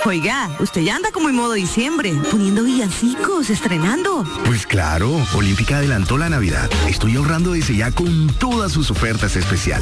Oiga, usted ya anda como en modo diciembre, poniendo villancicos, estrenando. Pues claro, Olímpica adelantó la Navidad. Estoy ahorrando desde ya con todas sus ofertas especiales.